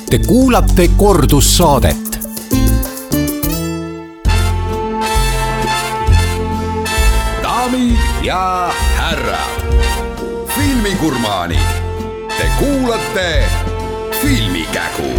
Te kuulate kordussaadet. Daamid ja härrad, filmigurmaani. Te kuulate Filmikägu.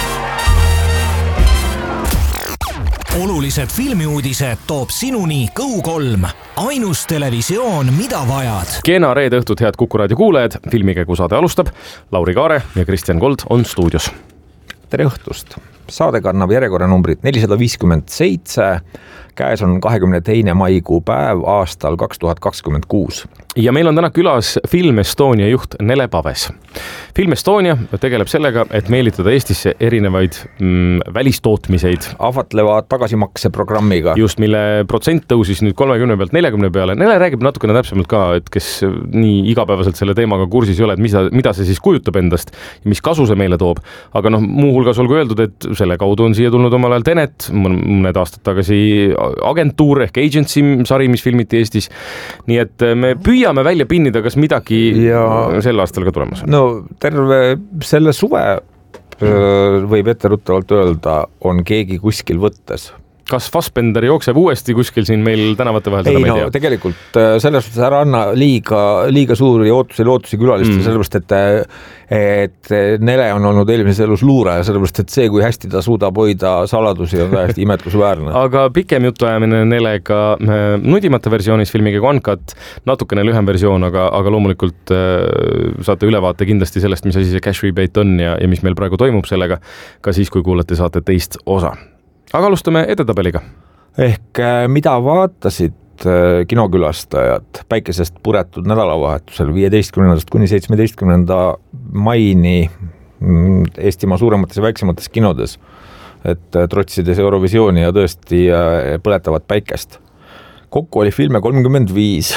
Olulised filmiuudised toob sinuni Go3, ainus televisioon, mida vajad. Kena reede õhtut, head Kuku raadio kuulajad. Filmikägu saade alustab. Lauri Kaare ja Kristjan Kold on stuudios. Tere õhtust. Saade kannab järjekorranumbrit 457. Käes on 22. maikuu päev aastal 2026. Ja meil on täna külas Film Estonia juht Nele Paves. Film Estonia tegeleb sellega, et meelitada Eestisse erinevaid välistootmiseid. Ahvatleva tagasimakseprogrammiga. Just, mille protsent tõusis nüüd 30 pealt 40 peale. Nele räägib natukene täpsemalt ka, et kes nii igapäevaselt selle teemaga kursis ei ole, et mida see siis kujutab endast ja mis kasu see meile toob. Aga muuhulgas olgu öeldud, et selle kaudu on siia tulnud omal ajal Tenet, mõned aastad tagasi agentuur ehk agency sari, mis filmiti Eestis. Nii et me püüame välja pinnida, kas midagi sel aastal ka tulemas on. No terve selle suve võib etteruttavalt öelda, on keegi kuskil võttes. Kas Fassbender jookseb uuesti kuskil siin meil tänavate vahel? Ei, no tegelikult selles suhtes ära anna liiga suuri lootusi külaliste, sellepärast, et Nele on olnud eelmises elus luuraja, sellepärast, et see, kui hästi ta suudab hoida saladusi, on täiesti imetlusväärne. Aga pikem jutuajamine Nelega nudimata versioonis Filmikägu Uncut, natukene lühem versioon, aga loomulikult saate ülevaate kindlasti sellest, mis asi see cash rebate on ja mis meil praegu toimub sellega, ka siis, kui kuulete saate teist osa. Aga alustame edetabeliga. Ehk mida vaatasid kinokülastajad päikesest puretud nädalavahetusel 15. kuni 17. maini Eestimaa suuremates ja väiksemates kinodes, et trotsides Eurovisiooni ja tõesti põletavat päikest. Kokku oli filme 35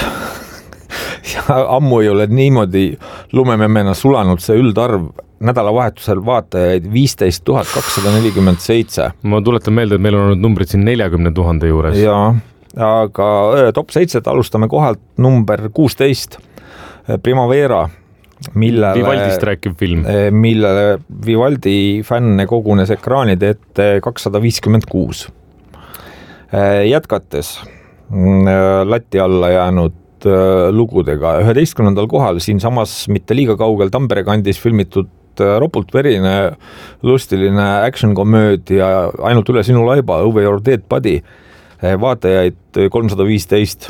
ja ammu ei ole niimoodi lumememmena sulanud see üldarv. Nädalavahetusel vaatajaid 15 247. Ma tuletan meelde, et meil on olnud numbrid siin 40 000 juures. Jaa, aga top 7 alustame kohalt number 16, Primavera, Vivaldist rääkiv film. Millele Vivaldi fänne kogunes ekraanide ette 256. Jätkates lati alla jäänud lugudega 11. kohal siinsamas mitte liiga kaugel Tampere kandis filmitud ropult verine lustiline action-komöödia Ainult üle sinu laiba, Over Your Dead Body, vaatajaid 315.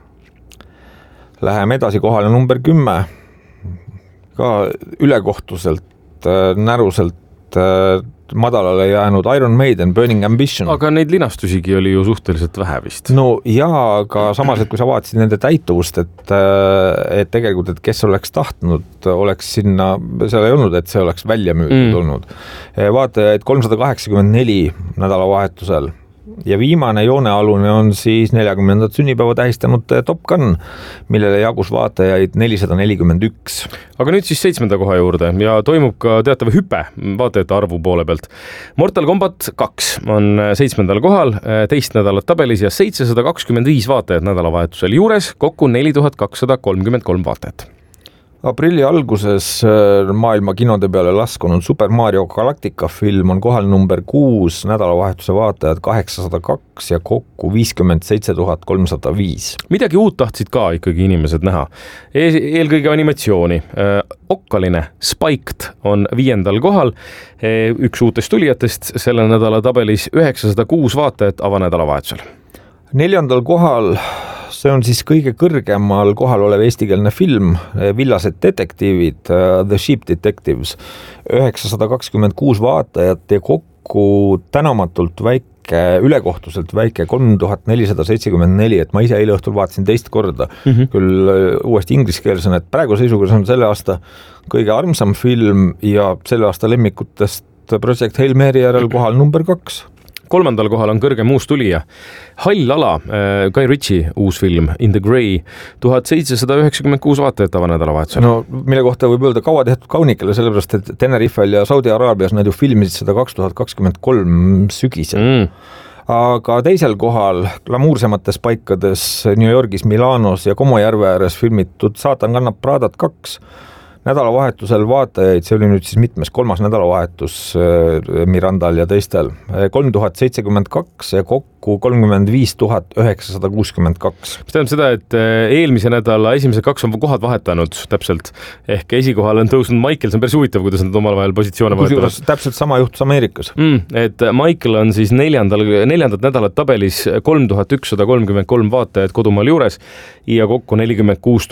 Läheme edasi kohale number 10, ka ülekohtuselt, näruselt madalale jäänud Iron Maiden, Burning Ambition. Aga neid linastusigi oli ju suhteliselt vähe vist. No jaa, aga samas, et kui sa vaatasid nende täituvust, et tegelikult, et kes oleks tahtnud, oleks sinna, seal ei olnud, et see oleks välja müüdud olnud. Vaatajaid 384 nädalavahetusel. Ja viimane joonealune on siis 40. sünnipäeva tähistanud Top Gun, millele jagus vaatajaid 441. Aga nüüd siis 7. koha juurde ja toimub ka teatav hüpe vaatajate arvu poole pealt. Mortal Kombat 2 on 7. kohal, teist nädalat tabelis ja 725 vaatajat nädalavahetusel juures, kokku 4233 vaatajat. Aprilli alguses maailma kinode peale laskunud Super Mario Galactica film on kohal number 6, nädalavahetuse vaatajad 802 ja kokku 57 305. Midagi uut tahtsid ka ikkagi inimesed näha. Eelkõige animatsiooni. Okkaline Spiked on 5. kohal, üks uutest tulijatest, selle nädala tabelis 906 vaatajat avanädalavahetusel. 4. kohal, see on siis kõige kõrgemal kohal olev eestikeelne film, Villased detektiivid, The Sheep Detectives, 926 vaatajat ja kokku tänamatult väike, ülekohtuselt väike 3474, et ma ise eile õhtul vaatasin teist korda, küll uuesti ingliskeelsena, et praegu seisuga on selle aasta kõige armsam film ja selle aasta lemmikutest Project Hail Mary järel kohal number 2. 3. kohal on kõrgem uus tulija. Hall ala, Guy Ritchie uus film, In the Grey, 1796 vaatajat avanädalavahetusel. No, mille kohta võib öelda kaua tehtud kaunikele, sellepärast, et Tenerifel ja Saudi Araabias nad ju filmisid seda 2023 sügisel. Aga teisel kohal glamuursemates paikades New Yorgis, Milanos ja Como järve ääres filmitud Saatan kannab Pradat 2, nädalavahetusel vaatajaid, see oli nüüd siis mitmes, 3. nädalavahetus Mirandal ja teistel, 3072 ja kokku 35 962. Mis tähendab seda, et eelmise nädala esimesed 2 on kohad vahetanud täpselt, ehk esikohal on tõusnud Michael, see on päris huvitav, kuidas nad omal vahel positsioone vahetavad. Täpselt sama juhtus Ameerikas. Et Michael on siis neljandat nädalat tabelis 3133 vaatajat kodumaal juures ja kokku 46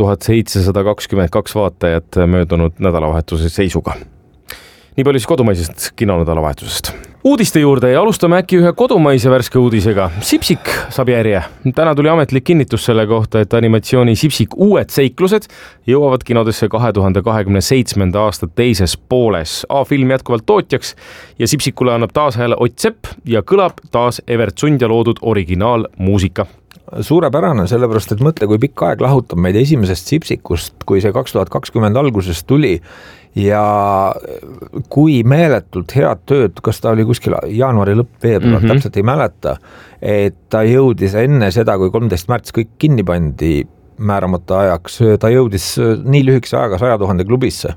722 vaatajat möödunud nädalavahetuse seisuga. Nii palju siis kodumaisest kinonädalavahetusest. Uudiste juurde ja alustame äkki ühe kodumaise värske uudisega. Sipsik saab järje. Täna tuli ametlik kinnitus selle kohta, et animatsiooni Sipsik uued seiklused jõuavad kinodesse 2027. aasta teises pooles. A-film jätkuvalt tootjaks ja Sipsikule annab taas hääle Ott Sepp ja kõlab taas Evert Sundja loodud originaalmuusika. Suurepärane, sellepärast, et mõtle, kui pikk aeg lahutab meid esimesest Sipsikust, kui see 2020 alguses tuli ja kui meeletult head tööd, kas ta oli kuskil jaanuari lõpp, veebruar, täpselt ei mäleta, et ta jõudis enne seda, kui 13. märts kõik kinni pandi määramata ajaks, ta jõudis nii lühikese ajaga 100 000 klubisse.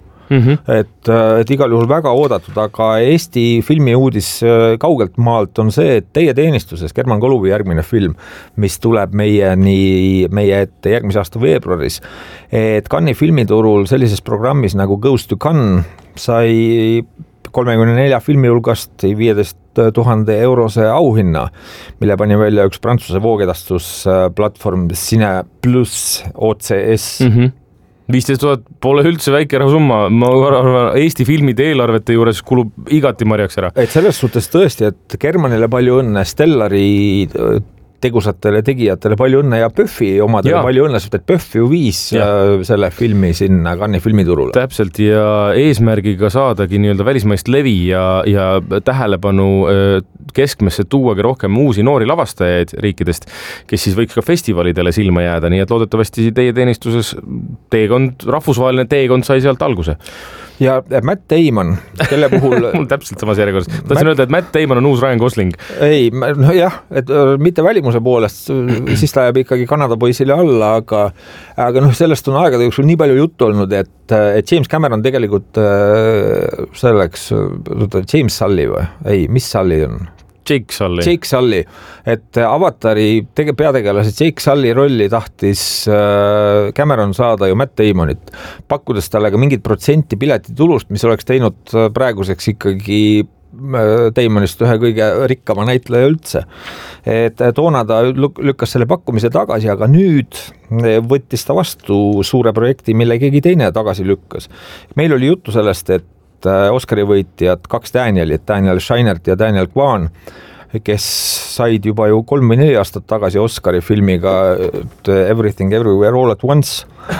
Et igal juhul väga oodatud, aga Eesti filmi uudis kaugelt maalt on see, et Teie teenistuses German Koluvi järgmine film, mis tuleb meie ette järgmise aasta veebruaris, et Cannes'i filmiturul sellises programmis nagu Goes to Cannes sai 34 filmi hulgast 15 000 eurose auhinna, mille pani välja üks Prantsuse voogedastusplatvorm Cine Plus OCS. 15 000 pole üldse väike rahasumma, ma arvan, Eesti filmide eelarvete juures kulub igati marjaks ära. Et selles suhtes tõesti, et Germanile palju õnne, Stellari tegusatele tegijatele palju õnne ja Pöffi omadele palju õnne, sest et Pöffi ju viis selle filmi sinna Cannes'i filmiturule. Täpselt ja eesmärgiga saadagi nii-öelda välismaist levi ja tähelepanu keskmesse tuuagi rohkem uusi noori lavastajaid riikidest, kes siis võiks ka festivalidele silma jääda, nii et loodetavasti Teie teenistuses rahvusvaheline teekond sai sealt alguse. Ja Matt Damon, kelle puhul... Mul täpselt samas järjekorras. Tahtsin öelda, et Matt Damon on uus Ryan Gosling. Ei, no jah, et mitte välimuse poolest, siis ta jääb ikkagi Kanada poisile alla, aga sellest on aegade jooksul nii palju juttu olnud, et James Cameron tegelikult selleks, James Sully või? Ei, mis Sully on? Jake Sully, et Avatari peategelase Jake Sully rolli tahtis Cameron saada ju Matt Damonit, pakkudes talle ka mingit protsenti piletitulust, mis oleks teinud praeguseks ikkagi Damonist ühe kõige rikkama näitleja üldse. Et toona ta lükkas selle pakkumise tagasi, aga nüüd võttis ta vastu suure projekti, mille keegi teine tagasi lükkas. Meil oli juttu sellest, et Oscari võitjad 2 Danielit, Daniel Scheinert ja Daniel Kwan, kes said juba ju 3 või 4 aastat tagasi Oscari filmiga Everything Everywhere All at Once.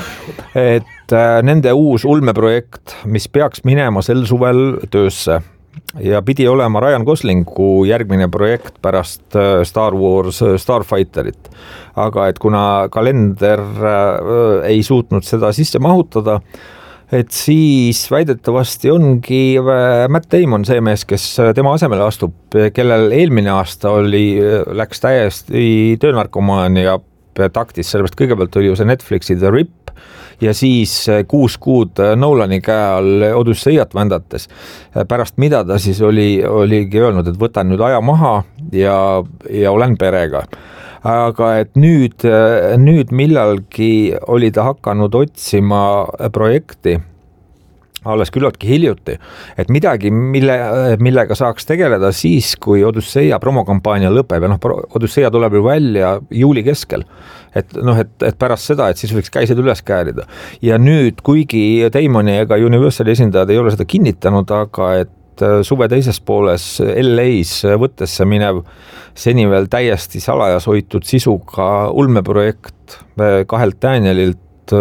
Et nende uus ulmeprojekt, mis peaks minema sel suvel töösse ja pidi olema Ryan Goslingu järgmine projekt pärast Star Wars Starfighterit. Aga et kuna kalender ei suutnud seda sisse mahutada, et siis väidetavasti ongi Matt Damon see mees, kes tema asemele astub, kellel eelmine aasta läks täiesti töönarkomaania taktis, sellepärast kõigepealt oli ju see Netflixi The Rip ja siis 6 kuud Nolani käe all Odysseiat vändates, pärast mida ta siis oligi öelnud, et võtan nüüd aja maha ja olen perega. Aga et nüüd millalgi oli ta hakanud otsima projekti, alles küllaltki hiljuti, et midagi, millega saaks tegeleda siis, kui Odysseia promokampaania lõpeb ja Odysseia tuleb ju välja juuli keskel, et pärast seda, et siis võiks käised üles käärida. Ja nüüd, kuigi Damoni ega Universali esindajad ei ole seda kinnitanud, aga et suve teises pooles LA-s võttesse minev seni veel täiesti salajas hoitud sisuga ulmeprojekt 2 Danielilt,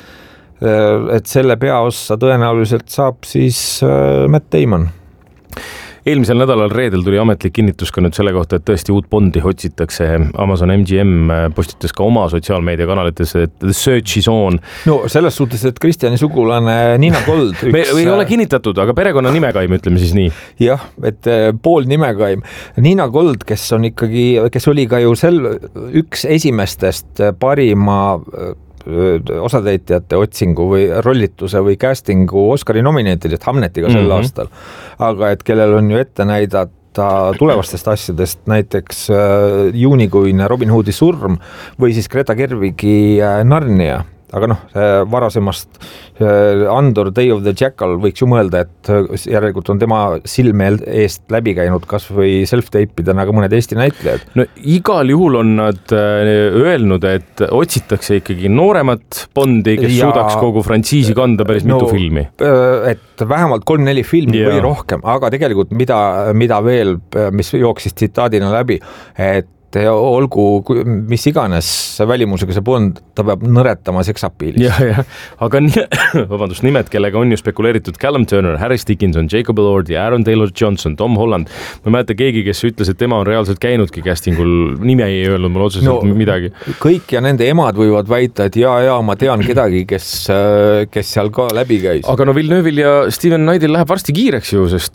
et selle peaossa tõenäoliselt saab siis Matt Damon. Eelmisel nädalal reedel tuli ametlik kinnitus ka nüüd selle kohta, et tõesti uut Bondi otsitakse. Amazon MGM postitas ka oma sotsiaalmeediakanalites, et The Search is on. No selles suhtes, et Kristjani sugulane Nina Gold ei ole kinnitatud, aga perekonna nimekaim, ütleme siis nii. Jah, et pool nimekaim. Nina Gold, kes oli ka ju üks esimestest parima osatäitjate otsingu või rollituse või castingu Oscari nominaatidest Hamnetiga sel aastal, aga et kellel on ju ette näidata tulevastest asjadest, näiteks juunikuine Robin Hoodi surm või siis Greta Gerwigi Narnia. Aga varasemast Andor Day of the Jackal võiks ju mõelda, et järelikult on tema silme eest läbi käinud kas või self-tape'idena ka mõned Eesti näitlejad. No igal juhul on nad öelnud, et otsitakse ikkagi nooremat Bondi, kes suudaks kogu frantsiisi kanda päris mitu filmi. Et vähemalt 3-4 filmi või rohkem, aga tegelikult mida veel, mis jooksis tsitaadina läbi, et olgu mis iganes välimusega see Bond, ta peab nõretama seksapiilis. Aga vabandust, nimed, kellega on ju spekuleeritud Callum Turner, Harris Dickinson, Jacob Elordi, Aaron Taylor-Johnson, Tom Holland. Ma mäleta keegi, kes ütles, et tema on reaalselt käinudki castingul, nimi ei öelnud mulle otseselt midagi. Kõik ja nende emad võivad väita, et ma tean kedagi, kes seal ka läbi käis. Aga Villeneuve'il ja Steven Knight'il läheb varsti kiireks ju, sest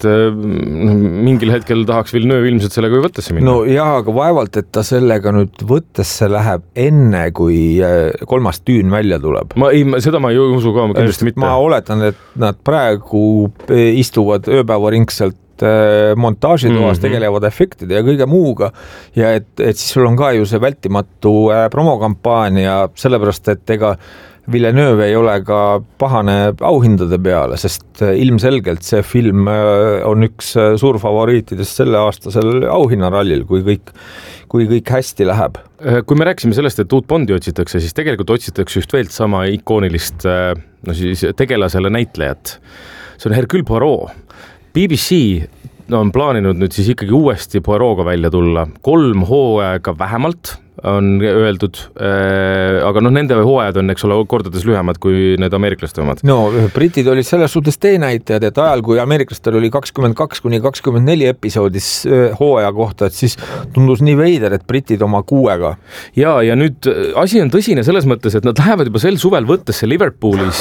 mingil hetkel tahaks Villeneuve ilmselt sellega ju võttesse minna. Aga vaevalt, et ta sellega nüüd võttesse läheb enne, kui 3. Dune välja tuleb. Seda ma ei usu ka, kindlasti mitte. Ma oletan, et nad praegu istuvad ööpäevaringselt montaažitoas, tegelevad efektide ja kõige muuga ja et siis sul on ka ju see vältimatu promokampaania, sellepärast, et ega Villeneuve ei ole ka pahane auhindade peale, sest ilmselgelt see film on üks suur favoriitidest selle aastasel auhinnarallil, kui kõik hästi läheb. Kui me rääksime sellest, et uut Bondi otsitakse, siis tegelikult otsitakse just veel sama ikoonilist tegelasele näitlejat. See on Hercule Poirot. BBC on plaaninud nüüd siis ikkagi uuesti Poirot'ga välja tulla. 3 hooaega vähemalt on öeldud, aga nende hooajad on, eks ole, kordades lühemad kui need ameeriklaste omad. Britid olid selles suhtes teenäitajad, et ajal, kui ameeriklastel oli 22-24 episoodis hooaja kohta, et siis tundus nii veider, et britid oma 6-ga. Ja nüüd asi on tõsine selles mõttes, et nad lähevad juba sel suvel võttesse Liverpoolis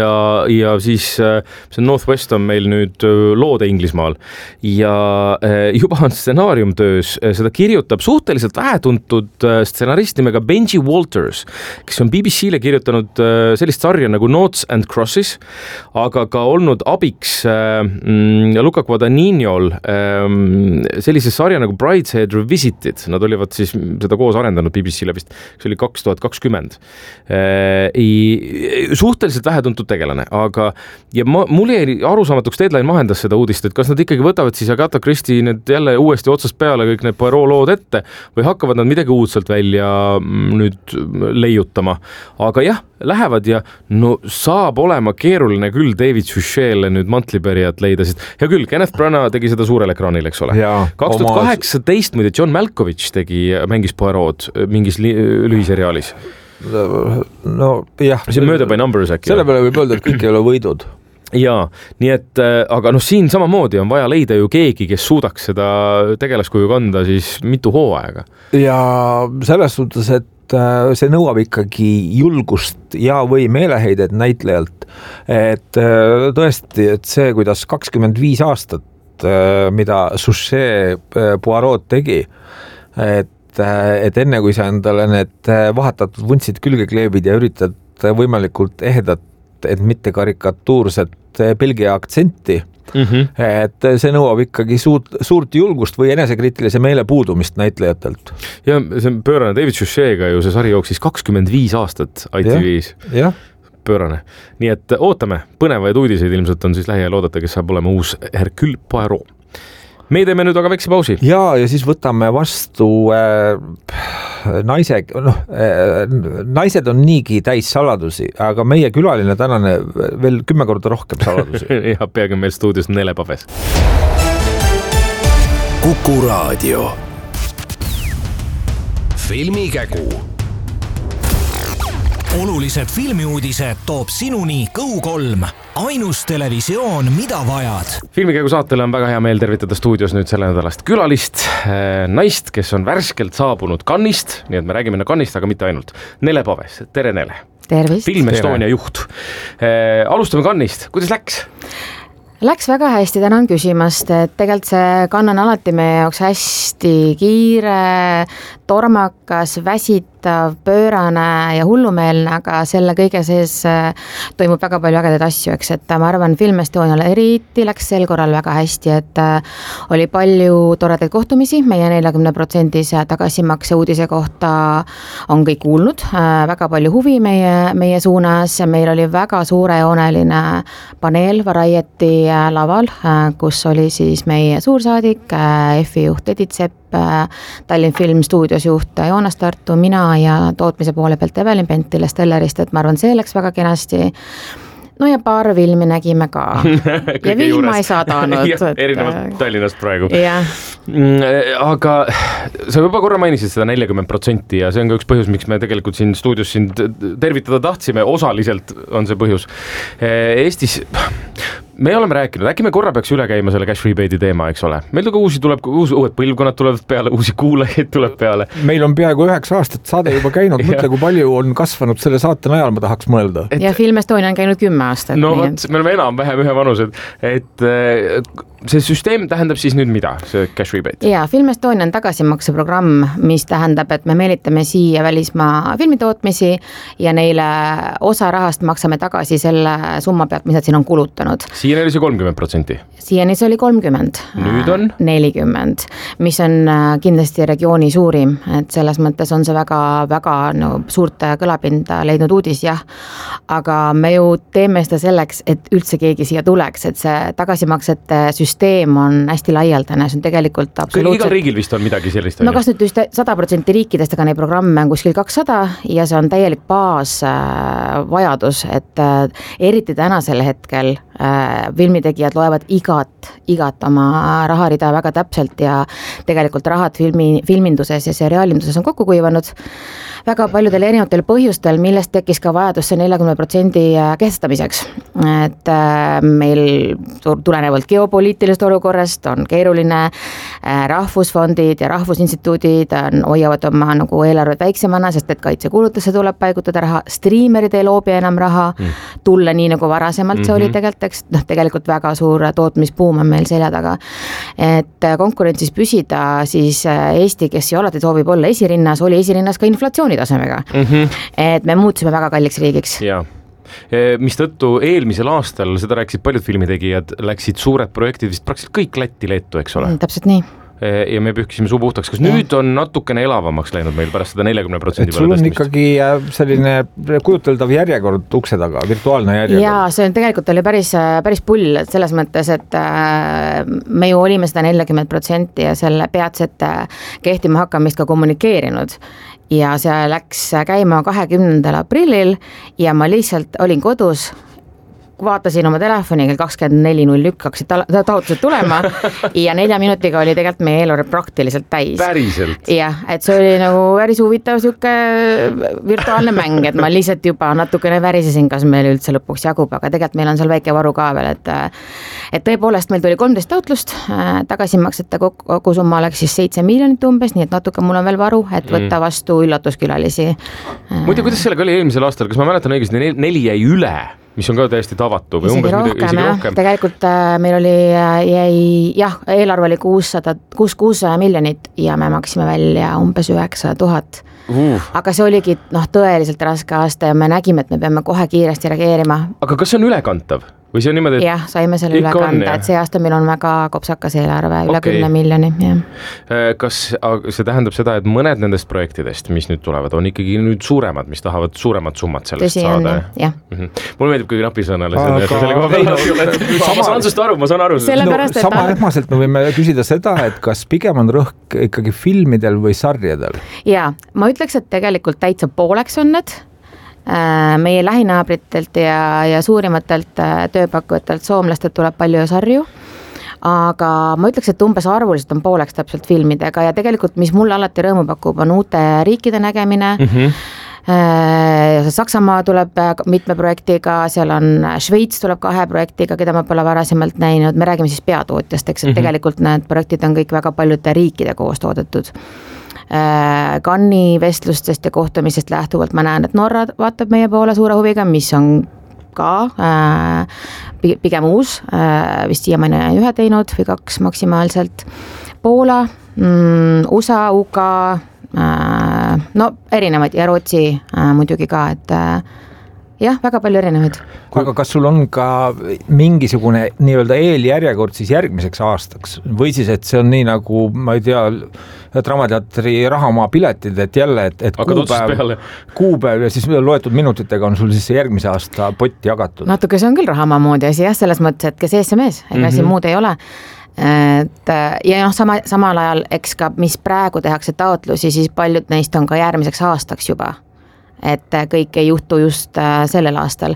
ja siis see Northwest on meil nüüd loode Inglismaal ja juba on stsenaarium töös, seda kirjutab suhteliselt vähetuntud stsenarist nimega Benji Walters, kes on BBC-le kirjutanud sellist sarja nagu Noughts and Crosses, aga ka olnud abiks Luca Guadagniniol sellise sarja nagu Brideshead Revisited. Nad olivad siis seda koos arendanud BBC-le vist, see oli 2020. Suhteliselt vähetuntud tegelane, aga mul jäi arusaamatuks, Deadline mahendas seda uudist, et kas nad ikkagi võtavad siis Agatha Christie need jälle uuesti otsast peale kõik need Poirot lood ette või hakkavad nad midagi uudselt välja nüüd leiutama. Aga jah, lähevad ja saab olema keeruline küll David Suchet'le nüüd mantlipärijat leida, sest hea küll, Kenneth Branagh tegi seda suurel ekraanil, eks ole. 2018 muide John Malkovich mängis Poirot mingis lühiseriaalis. See on Murder by Numbers äkki. Selle peale võib öelda, et kõik ei ole võidud. Jaa, nii et, aga siin samamoodi on vaja leida ju keegi, kes suudaks seda tegelaskuju kanda siis mitu hooaega. Ja selles suhtes, et see nõuab ikkagi julgust ja või meeleheidet näitlejalt, et tõesti, et see, kuidas 25 aastat, mida Suchet Poirot tegi, et enne kui sa endale need vahetatud vuntsid külge kleebid ja üritad võimalikult ehedat, et mitte karikatuurset Belgia aktsenti, et see nõuab ikkagi suurt julgust või enesekriitilise meele puudumist näitlejatelt. Ja see on pöörane David Suchet'ga ju see sari jooksis 25 aastat ITV-s. Pöörane. Nii et ootame, põnevaid uudiseid ilmselt on siis lähiajal oodata, kes saab olema uus Hercule Poirot. Me teeme nüüd aga väikse pausi. Ja siis võtame vastu naised on niigi täis saladusi, aga meie külaline tänane veel 10 korda rohkem saladusi. Ja peagi meil stuudios Nele Paves. Kuku Raadio. Filmikägu. Olulised filmiuudised toob sinuni Go3, ainus televisioon, mida vajad. Filmikägu saatele on väga hea meel tervitada stuudios nüüd selle nädalast külalist, naist, kes on värskelt saabunud Cannes'ist, nii et me räägime Cannes'ist, aga mitte ainult. Nele Paves, tere Nele. Tervist. Film Estonia juht. Alustame Cannes'ist, kuidas läks? Läks väga hästi, tänan küsimast, et tegelikult see Cannes on alati meie jaoks hästi kiire, tormakas, väsitav, pöörane ja hullumeelne, aga selle kõige sees toimub väga palju ägedaid asju, eks, et ma arvan, Film Estonial eriti läks sel korral väga hästi, et oli palju toredaid kohtumisi, meie 40% tagasimakse uudise kohta on kõik kuulnud, väga palju huvi meie suunas, meil oli väga suurejooneline paneel Variety laval, kus oli siis meie suursaadik, EF-i juht Edith Sepp, Tallinn Film stuudios juht Joonas Tartu, mina ja tootmise poole pealt Evelin Pentile Stellarist, et ma arvan, see läks väga kenasti. No ja paar filmi nägime ka ja vihma ei saadanud. Erinevalt Tallinnast praegu. Yeah. Aga sa juba korra mainisid seda 40% ja see on ka üks põhjus, miks me tegelikult siin stuudios sind tervitada tahtsime, osaliselt on see põhjus. Eestis me oleme rääkinud, äkki me korra peaks üle käima selle cash rebate'i teema, eks ole. Meil tuleb uued põlvkonnad tulevad peale, uusi kuulajaid tuleb peale. Meil on peaaegu 9 aastat saade juba käinud, mõtle kui palju on kasvanud selle saate najal, ma tahaks mõelda. Ja Film Estonia on käinud 10 aastat. No võt, me oleme enam-vähem ühe vanused, et see süsteem tähendab siis nüüd mida, see cash rebate? Ja, Film Estonia on tagasimakseprogramm, mis tähendab, et me meelitame siia välismaa filmitootmisi ja neile osa rahast maksame tagasi selle summa pealt, mis nad siin on kulutanud. Siiani oli see 30%? Siiani see oli 30. Nüüd on? 40, mis on kindlasti regiooni suurim, et selles mõttes on see väga suurt kõlapinda leidnud uudis, jah. Aga me ju teeme seda selleks, et üldse keegi siia tuleks, et see tagasimaksete süsteem on hästi laialdane, see on tegelikult absoluutselt... Igal riigil vist on midagi sellist? No kas nüüd just 100% riikidest, aga neid programme on kuskil 200 ja see on täielik baasvajadus, et eriti tänasel hetkel filmitegijad loevad igat oma raharida väga täpselt ja tegelikult rahad filminduses ja seriaalinduses on kokku kuivanud väga paljudel erinevatel põhjustel, millest tekkis ka vajadus see 40% kehtestamiseks. Et meil tulenevalt geopoliitilisest olukorrast on keeruline, rahvusfondid ja rahvusinstituudid hoiavad oma nagu eelarved väiksemana, sest et kaitsekulutusse tuleb paigutada raha, striimerid ei loobi enam raha, tulla nii nagu varasemalt see oli tegelikult väga suur tootmisbuum on meil selja taga. Et konkurentsis püsida, siis Eesti, kes ju alati soovib olla esirinnas, oli esirinnas ka inflatsiooni tasemega. Et me muutusime väga kalliks riigiks. Jaa. Mis tõttu eelmisel aastal, seda rääkisid paljud filmitegijad, läksid suured projektid vist praktiliselt kõik Lätti, Leetu, eks ole? Täpselt nii. Ja me pühkisime suu puhtaks. Kas nüüd on natukene elavamaks läinud meil pärast seda 40% peale sul on ikkagi selline kujuteldav järjekord ukse taga, virtuaalne järjekord? Jaa, see on tegelikult oli päris pull selles mõttes, et me ju olime seda 40% ja selle peatset kehtima hakkamist ka kommunikeerinud. Ja see läks käima 20. aprillil ja ma lihtsalt olin kodus, vaatasin oma telefoni, kell 24.01 hakkasid taotlused tulema ja 4 minutiga oli tegelikult meie eelarve praktiliselt täis. Päriselt? Jah, et see oli nagu päris huvitav siuke virtuaalne mäng, et ma lihtsalt juba natukene värisesin, kas meil üldse lõpuks jagub, aga tegelikult meil on seal väike varu ka veel, et tõepoolest meil tuli 13 taotlust, tagasimaksete kogu summa oleks siis 7 miljonit umbes, nii et natuke mul on veel varu, et võtta vastu üllatuskülalisi. Muide, kuidas sellega oli eelmisel aastal, kas ma mäletan õigesti, 4 jäi üle? Mis on ka täiesti tavatu või umbes rohkem. Tegelikult meil oli eelarve oli 600 miljonit ja me maksime välja umbes 9,000. Aga see oligi tõeliselt raske aasta ja me nägime, et me peame kohe kiiresti reageerima. Aga kas see on ülekantav? Või see on niimoodi, jah, saime selle üle kanda, et see aasta meil on väga kopsakas eelarve, üle 10 miljoni. Kas see tähendab seda, et mõned nendest projektidest, mis nüüd tulevad, on ikkagi nüüd suuremad, mis tahavad suuremad summad sellest saada? Jah. Mulle meeldib kõige napisõnale. Ma saan sust aru, ma saan aru. Sama ähmaselt me võime küsida seda, et kas pigem on rõhk ikkagi filmidel või sarjadel? Jaa, ma ütleks, et tegelikult täitsa pooleks on need. Meie lähinaabritelt ja suurimatelt tööpakkujatelt soomlastelt tuleb palju sarju, aga ma ütleks, et umbes arvuliselt on pooleks täpselt filmidega ja tegelikult, mis mulle alati rõõmu pakub, on uute riikide nägemine. Saksamaa tuleb mitme projektiga, seal on Šveits tuleb 2 projektiga, keda ma pole varasemalt näinud, me räägime siis peatootjast, eks, et tegelikult need projektid on kõik väga paljude riikide koos toodetud. Cannes'i vestlustest ja kohtumisest lähtuvalt ma näen, et Norra vaatab meie poole suure huviga, mis on ka pigem uus, vist siiamaani 1 teinud või 2 maksimaalselt. Poola, USA, UK, no erinevaid ja Rootsi muidugi ka, et jah, väga palju erinevaid. Aga kas sul on ka mingisugune nii-öelda eeljärjekord siis järgmiseks aastaks või siis, et see on nii nagu, ma ei tea, Draamateatri Rahamaa piletid, et jälle, et kuupäev ja siis loetud minutitega on sul siis see järgmise aasta pott jagatud? Natuke see on küll Rahamaa moodi asi jah, selles mõttes, et kes ees see mees, ega siin muud ei ole. Et, ja noh, samal ajal, eks ka mis praegu tehakse taotlusi, siis paljud neist on ka järgmiseks aastaks juba. Et kõik ei juhtu just sellel aastal,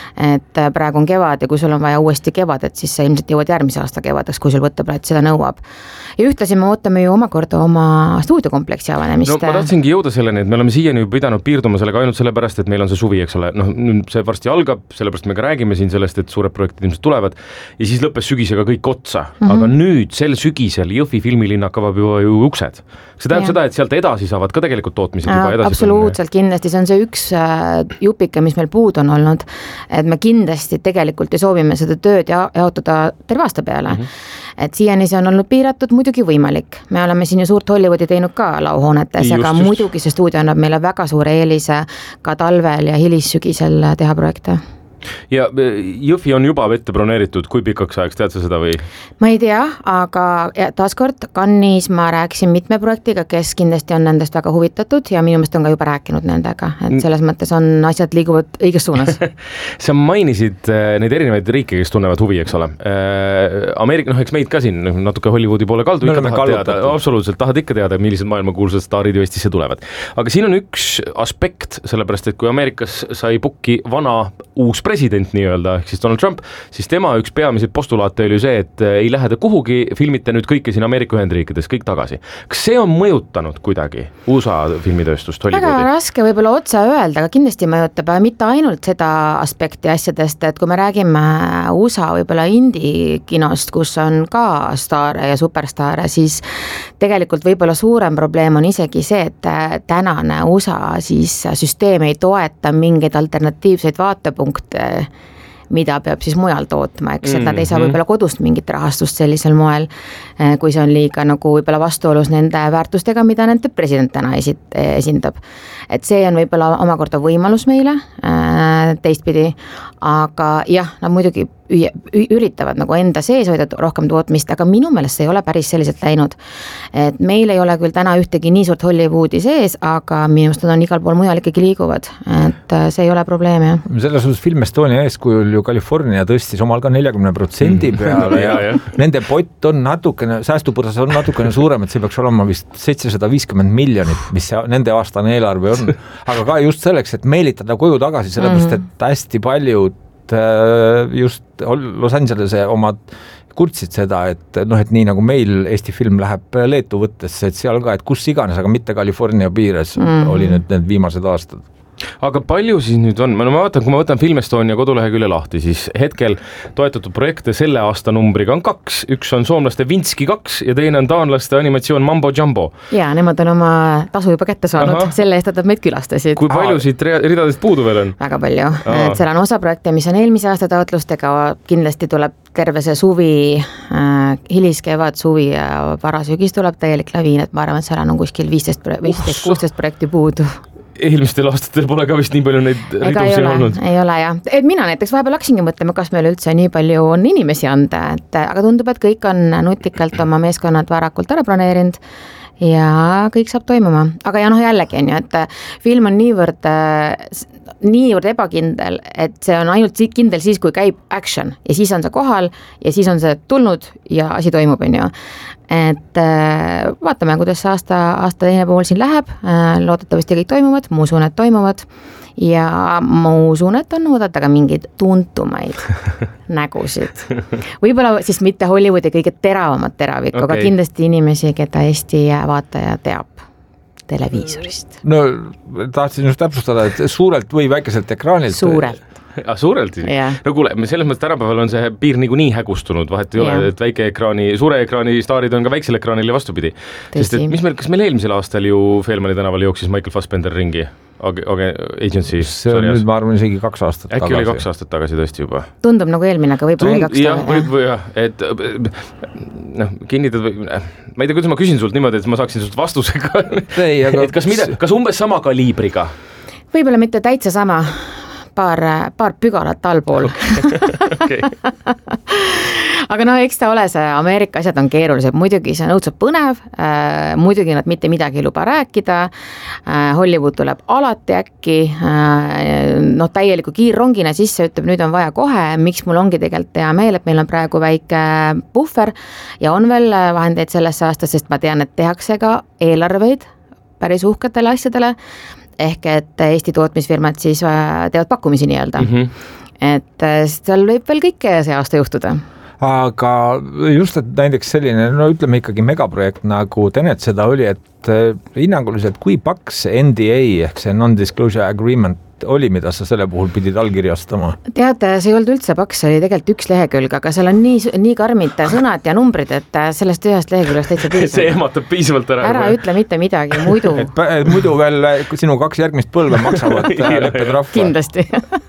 et praegu on kevad ja kui sul on vaja uuesti kevadet, siis sa ilmselt jõuad järgmise aasta kevadeks, kui sul võtteplaat seda nõuab. Ja ühtlasi me ootame ju omakorda oma stuudiokompleksi avanemist. No ma tahtsingi jõuda selleni, et me oleme siiani ju pidanud piirduma sellega ainult sellepärast, et meil on see suvi, eks ole, noh see varsti algab, sellepärast me ka räägime siin sellest, et suured projektid ilmselt tulevad ja siis lõppes sügisega kõik otsa, aga nüüd sel sügisel Jõhvi filmilinnak avab ju uksed. See tähendab seda, et sealt edasi saavad ka tegelikult tootmised juba edasi. Absoluutselt, kindlasti see on see üks jupike, mis meil puud on olnud, et me kindlasti tegelikult ja soovime seda tööd jaotada terve aasta peale. Et siiani see on olnud piiratud, muidugi võimalik. Me oleme siin ju suurt Hollywoodi teinud ka lauhoonetes, aga muidugi see stuudio annab meile väga suure eelise ka talvel ja hilissügisel teha projekte. Ja Jõhvi on juba vette broneeritud, kui pikaks ajaks, tead sa seda või? Ma ei tea, aga taaskord Cannes'is ma rääkisin mitme projektiga, kes kindlasti on nendest väga huvitatud ja minu meelest on ka juba rääkinud nendega, et selles mõttes on asjad liiguvad õiges suunas. Sa mainisid neid erinevaid riike, kes tunnevad huvi, eks ole. Ameerika, noh, eks meid ka siin natuke Hollywoodi poole kaldu, ikka tahad teada, absoluutselt tahad ikka teada, millised maailmakuulsad staarid ju Eestisse tulevad. Aga siin on üks aspekt, sellepärast, et kui Ameerikas sai pukki vana uus president nii-öelda, ehk siis Donald Trump, siis tema üks peamiseid postulaate oli see, et ei lähe ta kuhugi, filmite nüüd kõike siin Ameerika Ühendriikides, kõik tagasi. Kas see on mõjutanud kuidagi USA filmitööstust, Hollywoodi? Väga raske võib-olla otsa öelda, aga kindlasti mõjutab mitte ainult seda aspekti asjadest, et kui me räägime USA võib-olla indie-kinost, kus on ka staare ja superstaare, siis tegelikult võib-olla suurem probleem on isegi see, et tänane USA siis süsteem ei toeta mingeid alternatiivseid vaatepunkte, mida peab siis mujal tootma, eks, et nad ei saa võib-olla kodust mingit rahastust sellisel moel, kui see on liiga nagu võib-olla vastuolus nende väärtustega, mida nende president täna esindab. Et see on võib-olla omakorda võimalus meile teistpidi, aga jah, nad muidugi üritavad nagu enda sees hoida rohkem tootmist, aga minu meelest see ei ole päris selliselt läinud. Et meil ei ole küll täna ühtegi nii suurt Hollywoodi sees, aga minu meelest on igal pool mujal ikkagi liiguvad, et see ei ole probleem, jah. Selles suhtes Film Estonia eeskujul ju California tõstis omal ka 40% peale ja nende pott on natukene, säästupõrsas on natukene suurem, et see peaks olema vist 750 miljonit, mis nende aastane eelarve on, aga ka just selleks, et meelitada koju tagasi, sellepärast, et hästi paljud just Los Angelese omad kurtsid seda, et noh, et nii nagu meil Eesti film läheb Leetu võttesse, et seal ka, et kus iganes, aga mitte California piires oli nüüd need viimased aastad. Aga palju siis nüüd on? Ma vaatan, kui ma võtan Film Estonia kodulehekülje lahti, siis hetkel toetatud projekte selle aasta numbriga on 2. Üks on soomlaste Vinski 2 ja teine on taanlaste animatsioon Mambo Jumbo. Ja, nemad on oma tasu juba kätte saanud, selle eest, et nad meid külastasid. Kui palju siit ridadest puudu veel on? Väga palju. Et seal on osa projekte, mis on eelmise aasta taotlustega, kindlasti tuleb terve see suvi, hiliskevad, suvi ja varasügis tuleb täielik laviin, et ma arvan, et seal on kuskil 15-16 projekti puudu. Eelmistel aastatel pole ka vist nii palju neid ridusi olnud. Ei ole jah. Et mina näiteks vahepeal hakkasingi mõtlema, kas meil üldse nii palju on inimesi anda, aga tundub, et kõik on nutikalt oma meeskonnad varakult ära planeerinud ja kõik saab toimuma. Aga ja noh, jällegi on ju, et film on niivõrd ebakindel, et see on ainult kindel siis, kui käib action ja siis on see kohal ja siis on see tulnud ja asi toimub, on ju. Et vaatame, kuidas see aasta teine pool siin läheb, loodetavasti kõik toimuvad, ma usun, et toimuvad ja ma usun, et on oodata ka mingeid tuntumaid nägusid. Võib-olla siis mitte Hollywoodi kõige teravamat teravikku, aga kindlasti inimesi, keda Eesti vaataja teab televiisorist. No tahtsin just täpsustada, et suurelt või väikeselt ekraanilt. Suurelt. Suurelt isegi? No kuule, selles mõttes tänapäeval on see piir nii hägustunud, vahet ei ole, et väike ekraani, suure ekraani staarid on ka väiksel ekraanil ja vastupidi. Sest et kas meil eelmisel aastal ju Feelmani tänaval jooksis Michael Fassbender ringi? Agency see on nüüd, ma arvan, isegi 2 aastat tagasi. Äkki oli 2 aastat tagasi tõesti juba. Tundub nagu eelmine, aga võib-olla 2 jah, et kinnitad või, ma ei tea, kuidas ma küsin sult niimoodi, et ma saaksin sult vastusega. Et kas umbes sama kaliibriga? Võib-olla mitte täitsa sama, paar pügalat allpool. Okay. Aga eks ta ole see, Ameerika asjad on keerulised, muidugi see on õudselt põnev, muidugi nad mitte midagi ei luba rääkida, Hollywood tuleb alati äkki, täieliku kiirrongina sisse ütleb, nüüd on vaja kohe, miks mul ongi tegelikult hea meel, et meil on praegu väike puhver ja on veel vahendeid sellesse aastas, sest ma tean, et tehakse ka eelarveid päris uhketele asjadele, ehk et Eesti tootmisfirmad siis teevad pakkumisi nii-öelda. Et seal võib veel kõike see aasta juhtuda. Aga just, et näiteks selline, ütleme ikkagi megaprojekt nagu Tenet seda oli, et hinnanguliselt kui paks NDA ehk see non-disclosure agreement oli, mida sa selle puhul pidid allkirjastama? Tead, see ei olnud üldse paks, see oli tegelikult 1 lehekülg, aga seal on nii karmid sõnad ja numbrid, et sellest 1 leheküljast täitsa piisab. See ehmatab piisavalt ära. Ära ütle mitte midagi, muidu. Muidu veel sinu 2 järgmist põlve maksavad leppetrahve. Kindlasti.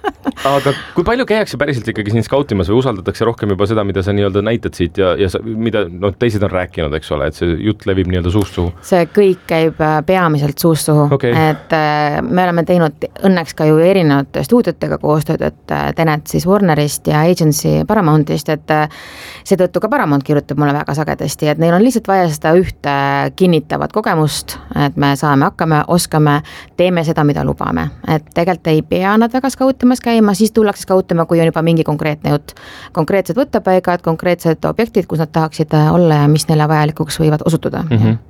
Aga kui palju käiakse päriselt ikkagi siin skautimas või usaldatakse rohkem juba seda, mida sa nii-öelda näitad siit ja mida teised on rääkinud, eks ole, et see jutt levib nii-öelda suust suhu? See kõik käib peamiselt suust suhu. Okay. Et me oleme teinud õnneks ka ju erinevate stuudiotega koostööd, et Tenet siis Warnerist ja Agency Paramountist, et seetõttu ka Paramount kirjutab mulle väga sagedasti, et neil on lihtsalt vaja seda ühte kinnitavat kogemust, et me saame hakkama, oskame, teeme seda, mida lubame. Et tegelikult ei pea nad väga skautimas käima, siis tullakse skautima, kui on juba mingi konkreetne jutt. Konkreetsed võttepaigad, konkreetsed objektid, kus nad tahaksid olla ja mis neile vajalikuks võivad osutuda.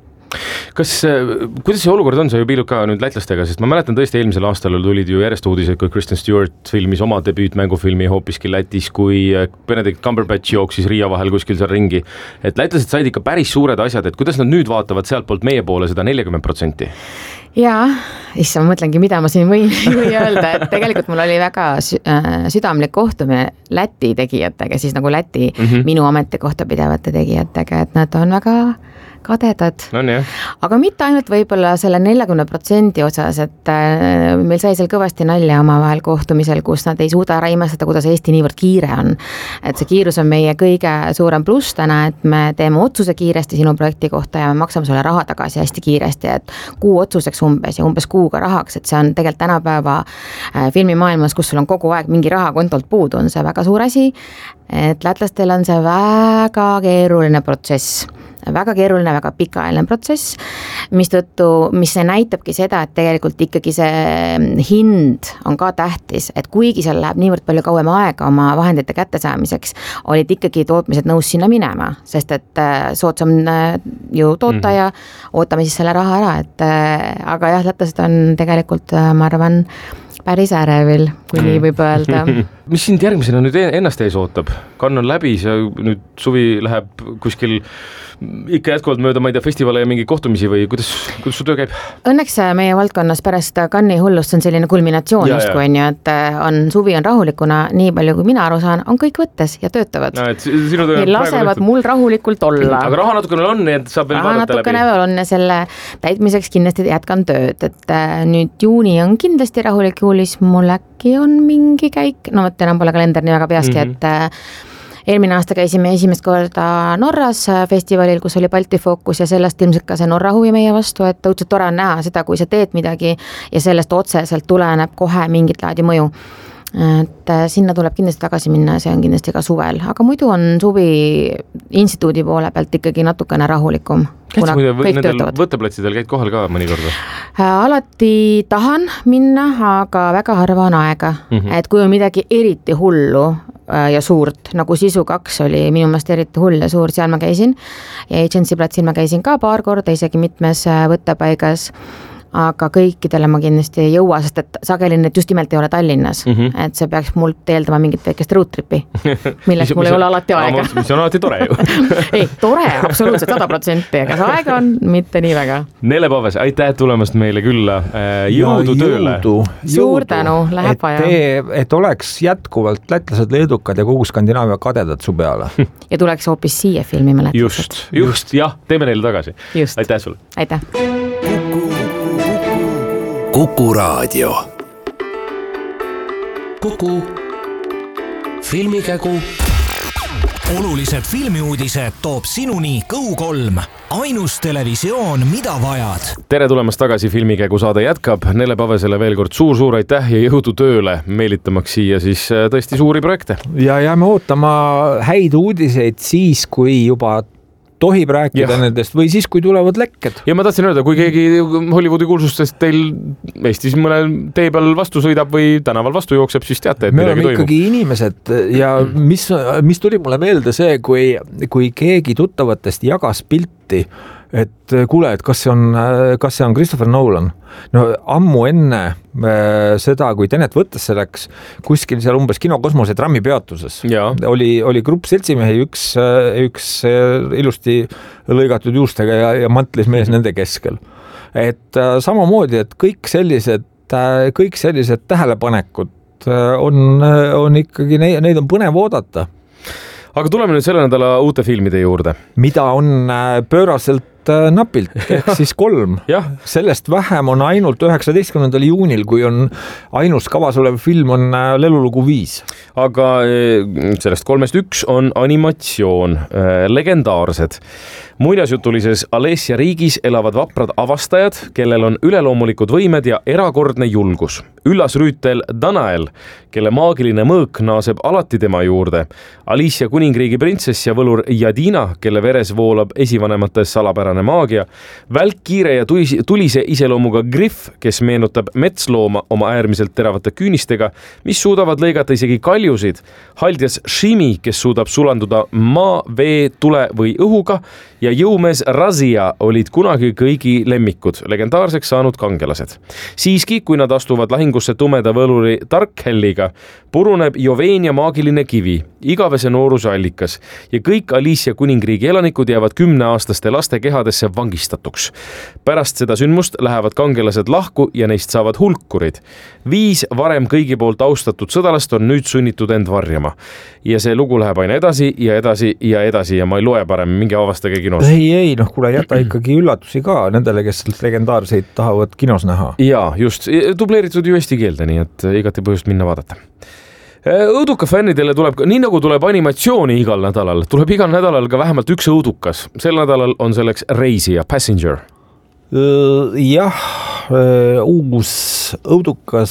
Kuidas see olukord on, sa ju piilud ka nüüd lätlastega, sest ma mäletan tõesti eelmisel aastal tulid ju järjest uudised, kui Kristen Stewart filmis oma debüütmängufilmi hoopiski Lätis, kui Benedict Cumberbatch jooksis Riia vahel kuskil seal ringi. Et lätlased said ikka päris suured asjad, et kuidas nad nüüd vaatavad sealt poolt meie poole seda 40%? Jaa, ma mõtlengi, mida ma siin võin öelda, et tegelikult mul oli väga südamlik kohtumine Läti tegijatega, siis nagu Läti minu ametikohta pidevate tegijatega, et nad on väga kadedad. Aga mitte ainult võib-olla selle 40% osas, et meil sai seal kõvasti nalja omavahel kohtumisel, kus nad ei suuda ära imestada, kuidas Eesti niivõrd kiire on. Et see kiirus on meie kõige suurem pluss täna, et me teeme otsuse kiiresti sinu projekti kohta ja me maksame sulle raha tagasi hästi kiiresti, et kuu otsuseks umbes ja umbes kuuga rahaks, et see on tegelikult tänapäeva filmimaailmas, kus sul on kogu aeg mingi raha kontolt puudu, on see väga suur asi, et lätlastel on see väga keeruline protsess. Väga keeruline, väga pikaajaline protsess, mis see näitabki seda, et tegelikult ikkagi see hind on ka tähtis, et kuigi seal läheb niivõrd palju kauem aega oma vahendite kättesaamiseks, olid ikkagi tootmised nõus sinna minema, sest et soodsam ju toota ja ootame siis selle raha ära, et aga jah, lätlased on tegelikult, ma arvan, päris ärevil, kui nii võib öelda. Mis sind järgmisena nüüd ennast ees ootab? Cannes on läbi, nüüd suvi läheb kuskil ikka jätkuvalt mööda, ma ei tea, festivale ja mingi kohtumisi või kuidas su töö käib? Õnneks meie valdkonnas pärast Cannes'i hullust on selline kulminatsioon justkui on ju, et suvi on rahulikuna, nii palju kui mina aru saan, on kõik võttes ja töötavad. Lasevad mul rahulikult olla. Aga raha natukene on, nii et saab veel vaadata läbi. Raha natukene on ja selle täitmiseks kindlasti jätkan tööd, et nüüd juuni on kindlasti rahulik, juulis mul äkki on mingi käik, no võtta enam pole kalender nii väga peaski, et eelmine aasta käisime esimest korda Norras festivalil, kus oli Balti fookus ja sellest ilmselt ka see Norra huvi meie vastu, et õudselt tore on näha seda, kui sa teed midagi ja sellest otseselt tuleneb kohe mingit laadi mõju. Et sinna tuleb kindlasti tagasi minna ja see on kindlasti ka suvel, aga muidu on suvi instituudi poole pealt ikkagi natukene rahulikum. Võtteplatsidel käid kohal ka mõnikorda? Alati tahan minna, aga väga harva on aega, et kui on midagi eriti hullu ja suurt, nagu Sisu 2 oli minu meelest eriti hull ja suur, seal ma käisin ja Agency platsil ma käisin ka paar korda, isegi mitmes võttepaigas. aga kõikidele ma kindlasti ei jõua, sest et sageli need just nimelt ei ole Tallinnas, et see peaks mult eeldama mingit väikest road tripi, milleks mul ei ole alati aega. Mis on alati tore ju. Ei, tore, absoluutselt 100%, aga see aega on mitte nii väga. Nele Paves, aitäh tulemast meile külla, jõudu tööle. Suur tänu, läheb vaja. Et oleks jätkuvalt lätlased, leedukad ja kogu Skandinaavia kadedad su peale. Ja tuleks hoopis siia filmime lätlased. Just, jah, teeme neile tagasi. Just. Aitäh sulle. Aitäh. Kuku Raadio. Kuku filmikägu. Olulised filmiuudised toob sinuni Go3, ainus televisioon, mida vajad. Tere tulemast tagasi, filmikägu saade jätkab. Nele Pavesele veel kord suur aitäh ja jõudu tööle, meelitamaks siia siis tõesti suuri projekte. Ja jääme ootama häid uudiseid siis, kui juba tohib rääkida nendest või siis, kui tulevad lekked. Ja ma tahtsin öelda, kui keegi Hollywoodi kuulsustest teil Eestis mõne tee peal vastu sõidab või tänaval vastu jookseb, siis teate, et me oleme ikkagi inimesed ja mis tuli mulle meelde see, kui keegi tuttavatest jagas pilti, et kuule, et kas see on Christopher Nolan. No ammu enne seda, kui Tenet võttesse läks, kuskil seal umbes Kinokosmose trammi peatuses oli grupp seltsimehi, üks ilusti lõigatud juustega ja mantlis mees nende keskel. Et samamoodi, et kõik sellised tähelepanekud on ikkagi, neid on põnev oodata. Aga tuleme nüüd selle nädala uute filmide juurde. Mida on pööraselt napilt, ehk siis 3. Sellest vähem on ainult 19. juunil, kui on ainus kavas olev film on Lelulugu 5. Aga sellest 3-st 1 on animatsioon, legendaarsed. Muinasjutulises Alessia riigis elavad vaprad avastajad, kellel on üleloomulikud võimed ja erakordne julgus. Üllas rüütel Danael, kelle maagiline mõõk naaseb alati tema juurde. Alicia kuningriigi printsess ja võlur Jadina, kelle veres voolab esivanemate salapärane maagia. Välkkiire ja tulise iseloomuga Griff, kes meenutab metslooma oma äärmiselt teravate küünistega, mis suudavad lõigata isegi kaljusid. Haldjas Shimi, kes suudab sulanduda maa, vee, tule või õhuga ja jõumees Razia olid kunagi kõigi lemmikud, legendaarseks saanud kangelased. Siiski, kui nad astuvad lahingusse tumeda võluri Darkhelliga, puruneb Joveenia maagiline kivi, igavese nooruse allikas ja kõik Alicia kuningriigi elanikud jäävad 10-aastaste laste kehadesse vangistatuks. Pärast seda sündmust lähevad kangelased lahku ja neist saavad hulkurid. 5 varem kõigi poolt austatud sõdalast on nüüd sunnitud end varjama. Ja see lugu läheb aina edasi ja edasi ja edasi ja ma ei loe parem, mingi avastage kinos. Ei, kuule, jäta ikkagi üllatusi ka nendele, kes legendaarseid tahavad kinos näha. Jaa, just. Dubleeritud ju eesti keelde, nii et igati põhjust minna vaadata. Õuduka fännidele tuleb, nii nagu tuleb animatsiooni igal nädalal, tuleb igal nädalal ka vähemalt üks õudukas. Sel nädalal on selleks Reisija, Passenger. Jah, uus õudukas,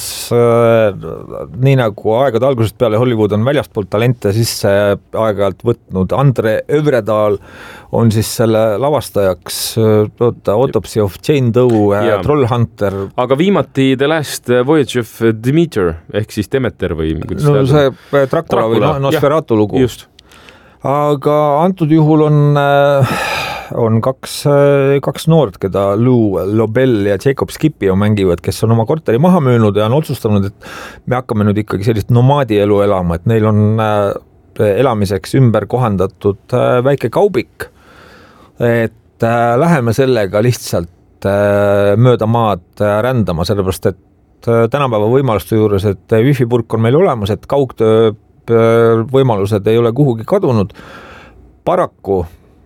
nii nagu aegade algusest peale Hollywood on väljastpoolt talente sisse aeg-ajalt võtnud. Andre Övredal on siis selle lavastajaks, Autopsy of Jane Doe, Trollhunter. Aga viimati The Last Voyage of Demeter, ehk siis Demeter või... No see Dracula või Nosferatu lugu. Just. Aga antud juhul on kaks noort, keda Lou Lobel ja Jacob Skipio mängivad, kes on oma korteri maha müünud ja on otsustanud, et me hakkame nüüd ikkagi sellist nomaadielu elama, et neil on elamiseks ümber kohandatud väike kaubik, et läheme sellega lihtsalt mööda maad rändama, sellepärast et tänapäeva võimaluste juures, et wifi-purk on meil olemas, et kaugtöö võimalused ei ole kuhugi kadunud. Paraku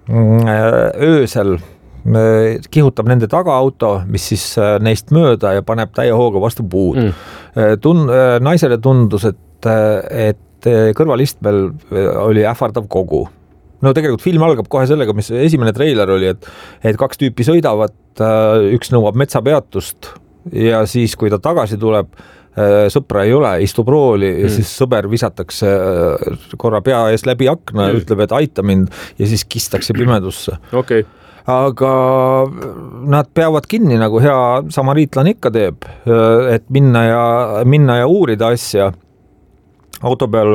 öösel kihutab nende tagaauto, mis siis neist mööda ja paneb täie hooga vastu puud. Naisele tundus, et kõrvalistmel oli ähvardav kogu. No tegelikult film algab kohe sellega, mis esimene treiler oli, et 2 tüüpi sõidavad, üks nõuab metsapeatust ja siis, kui ta tagasi tuleb, sõpra ei ole, istub rooli ja siis sõber visatakse korra pea ees läbi akna ja ütleb, et aita mind ja siis kistakse pimedusse. Okay. Aga nad peavad kinni, nagu hea samariitlane ikka teeb, et minna ja uurida asja. Auto peal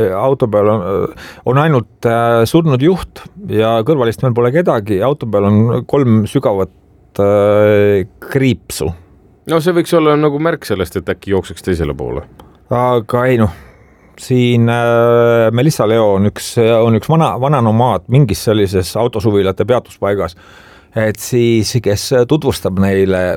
on ainult surnud juht ja kõrvalist meil pole kedagi. Auto peal on 3 sügavat kriipsu. No see võiks olla nagu märk sellest, et äkki jookseks teisele poole. Aga ei siin Melissa Leo on üks vana nomaad mingis sellises autosuvilate peatuspaigas, et siis, kes tutvustab neile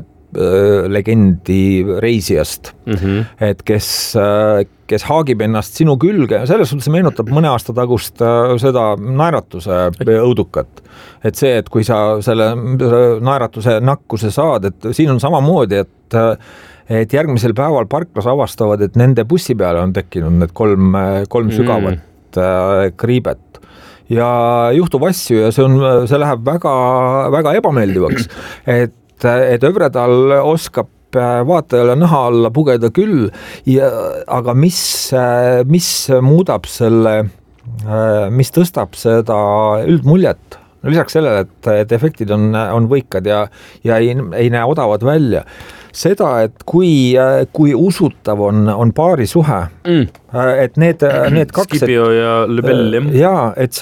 legendi reisijast, et kes haagib ennast sinu külge, selles suhtes meenutab mõne aasta tagust seda naeratuse õudukat. Et see, et kui sa selle naeratuse nakkuse saad, et siin on samamoodi, et järgmisel päeval parklas avastavad, et nende bussi peale on tekkinud need kolm sügavat kriibet. Ja juhtub asju ja see läheb väga, väga ebameeldivaks, et Övredal oskab vaatajale naha alla pugeda küll, aga mis muudab mis tõstab seda üldmuljet? Lisaks sellele, et efektid on võikad ja ei näe odavad välja. Seda, et kui usutav on paari suhe, et need kaks... Scipio ja Lebel. Jaa, et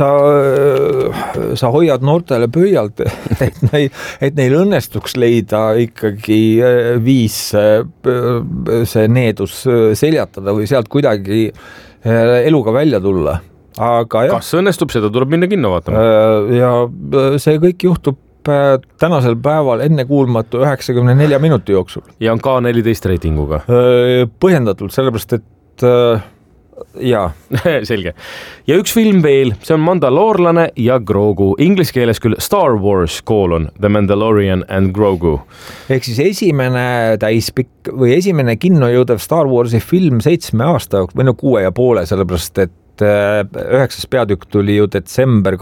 sa hoiad noortele pöialt, et neil õnnestuks leida ikkagi viis see needus seljatada või sealt kuidagi eluga välja tulla. Aga kas õnnestub, seda tuleb minna kinno vaatama? Ja see kõik juhtub tänasel päeval ennekuulmatu 94 minuti jooksul. Ja on K14 reitinguga? Põhjendatult, sellepärast, et jaa. Selge. Ja üks film veel, see on Mandaloorlane ja Grogu. Inglis keeles küll Star Wars : The Mandalorian and Grogu. Ehk siis esimene täispikk või esimene kinno jõudev Star Warsi film 7 aasta või 6,5, sellepärast, et 9. peatükk tuli ju detsember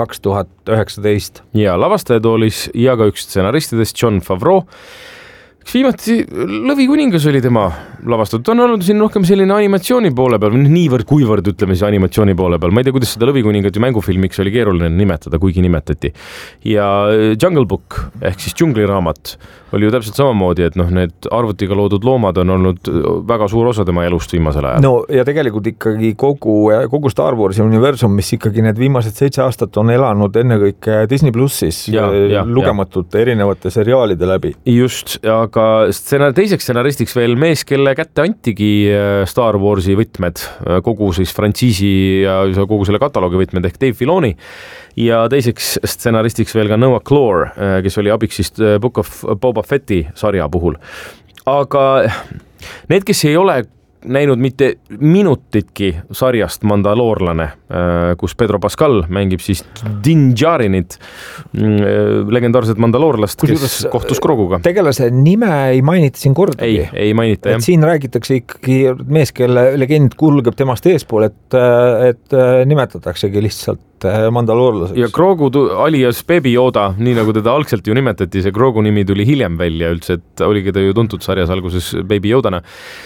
2019. Ja lavastajatoolis ja ka üks stsenaristidest, Jon Favreau. Viimati Lõvikuningas oli tema lavastatud. Ta on olnud siin rohkem selline animatsiooni poole peal, niivõrd kuivõrd ütleme siis animatsiooni poole peal. Ma ei tea, kuidas seda Lõvikuningat ju mängufilmiks oli keeruline nimetada, kuigi nimetati. Ja Jungle Book ehk siis džungliraamat oli ju täpselt samamoodi, et need arvutiga loodud loomad on olnud väga suur osa tema elust viimasel ajal. No ja tegelikult ikkagi kogu Star Warsi universum, mis ikkagi need viimased 7 aastat on elanud ennekõike Disney Plussis lugematute erinevate seriaalide läbi. Just, aga teiseks stsenaristiks veel mees, kelle kätte antigi Star Warsi võtmed, kogu siis frantsiisi ja kogu selle kataloogi võtmed ehk Dave Filoni. Ja teiseks stsenaristiks veel ka Noah Clore, kes oli abiks siis Book of Boba Fetti sarja puhul. Aga need, kes ei ole näinud mitte minutitki sarjast Mandaloorlane, kus Pedro Pascal mängib siis Din Djarinit, legendaarset mandaloorlast, kes kohtus Groguga. Tegelase nime ei mainita siin kordagi. Ei mainita, jah. Siin räägitakse ikkagi mees, kelle legend kulgeb temast eespool, et nimetataksegi lihtsalt mandaloorlaseks. Ja Grogu alias Baby Yoda, nii nagu teda algselt ju nimetati, see Grogu nimi tuli hiljem välja üldse, et oligi ta ju tuntud sarjas alguses Baby Yodana.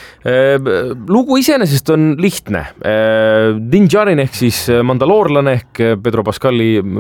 Lugu iseenesest on lihtne. Din Djarin ehk siis mandaloorlane ehk Pedro Pascal,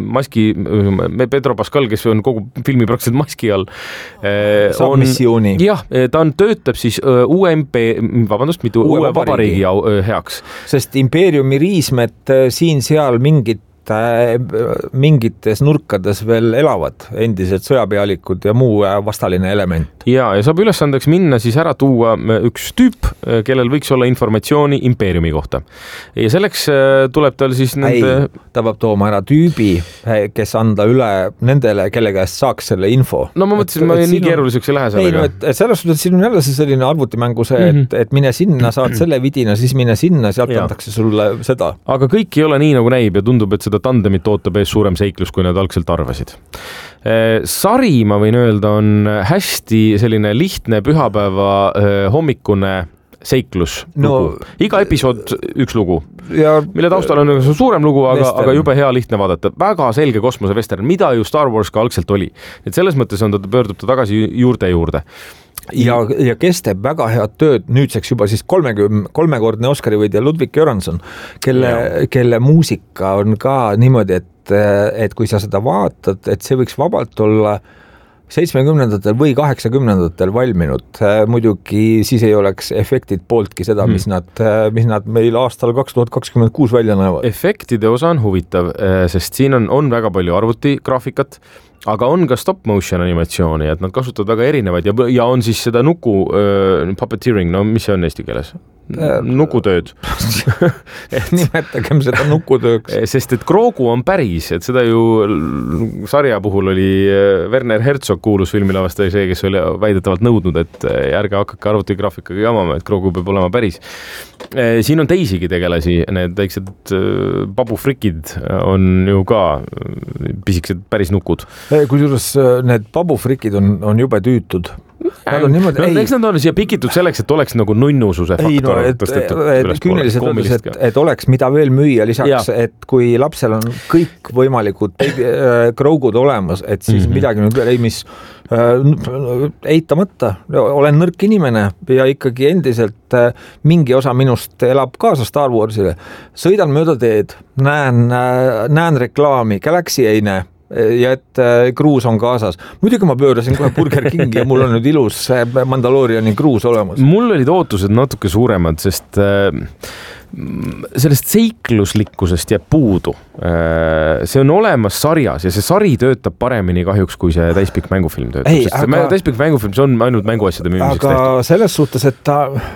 kes on kogu filmi praktiliselt maski all. Saab missiooni. Jah, ta töötab siis uue vabariigi heaks. Sest impeeriumi riismed siin-seal mingites nurkades veel elavad endised sõjapealikud ja muu vastaline element. Ja saab ülesandeks minna siis ära tuua üks tüüp, kellel võiks olla informatsiooni impeeriumi kohta. Ja selleks tuleb tal siis ta peab tooma ära tüübi, kes anda üle nendele, kelle käest saaks selle info. No ma mõtlesin, ma nii keeruliseks ei lähe sellega. Selles suhtes siin on jälle selline arvutimängu see, et mine sinna, saad selle vidina, siis mine sinna, sealt antakse sulle seda. Aga kõik ei ole nii, nagu näib ja tundub, et seda tandemit ootab ees suurem seiklus, kui nad algselt arvasid. Sari, ma võin öelda, on hästi selline lihtne pühapäeva hommikune seiklus. Iga episood üks lugu, mille taustal on suurem lugu, aga jube hea lihtne vaadata. Väga selge kosmosevestern, mida ju Star Wars ka algselt oli. Et selles mõttes pöördub ta tagasi juurde. Ja kes teeb väga head tööd nüüdseks juba siis 3-kordne Oscari võidja Ludwig Göransson, kelle muusika on ka niimoodi, et kui sa seda vaatad, et see võiks vabalt olla 70-ndatel või 80-ndatel valminud, muidugi siis ei oleks efektid pooltki seda, mis nad meil aastal 2026 välja näevad. Efektide osa on huvitav, sest siin on väga palju arvutigraafikat, aga on ka stop motion animatsiooni, et nad kasutavad väga erinevaid ja on siis seda nuku puppeteering, no mis see on eesti keeles? Nukutööd. Nimetagem seda nukutööks. Sest et Grogu on päris, et seda ju sarja puhul oli Werner Herzog kuulus filmilavastaja see, kes oli väidetavalt nõudnud, et ärge hakake arvutigraafikaga jamama, et Grogu peab olema päris. Siin on teisigi tegelasi, need väiksed babufrikid on ju ka pisikesed päris nukud. Kusjuures need babufrikid on jube tüütud. Eks nad on siia pikitud selleks, et oleks nagu nunnususe faktor. Küüniliselt öeldes, et oleks mida veel müüa lisaks, et kui lapsel on kõik võimalikud Grogud olemas, et siis midagi nüüd veel mis eitamata. Olen nõrk inimene ja ikkagi endiselt mingi osa minust elab kaasa Star Warsile. Sõidan mööda teed, näen reklaami, Galaxy ei näe. Ja et kruus on kaasas. Muidugi ma pöörasin kohe Burger Kingi ja mul on nüüd ilus Mandaloriani kruus olemas. Mul olid ootused natuke suuremad, sest sellest seikluslikkusest jääb puudu. See on olemas sarjas ja see sari töötab paremini kahjuks, kui see täispikk mängufilm töötab. Täispikk mängufilm, see on ainult mänguasjade müümiseks tehtud. Aga selles suhtes, et